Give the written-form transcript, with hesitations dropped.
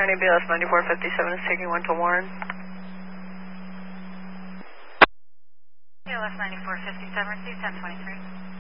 ABS 9457 is taking 1 to Warren. ALS 9457, receive 1023.